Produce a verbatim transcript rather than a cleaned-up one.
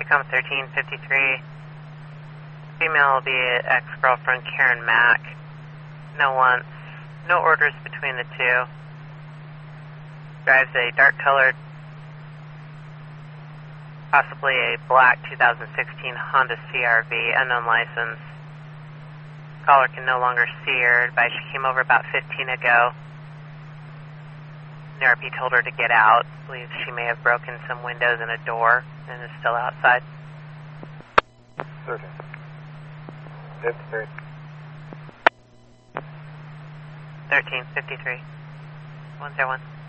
Come thirteen fifty-three. Female will be ex-girlfriend Karen Mack. No wants, no orders between the two. Drives a dark-colored, possibly a black two thousand sixteen Honda C R V, unknown license. Caller can no longer see her. Advised she came over about fifteen ago. N R P told her to get out. Believes she may have broken some windows and a door and is still outside. thirteen. fifty-three. thirteen fifty-three. one zero one.